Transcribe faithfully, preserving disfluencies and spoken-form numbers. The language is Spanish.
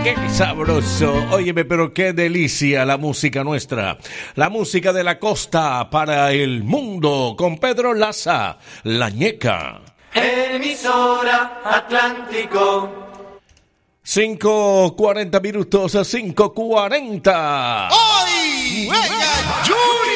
qué sabroso. Óyeme, pero qué delicia la música nuestra. La música de la costa para el mundo con Pedro Laza, La Ñeca. Emisora Atlántico. cinco cuarenta minutos, cinco cuarenta. ¡Ay! ¡Ella,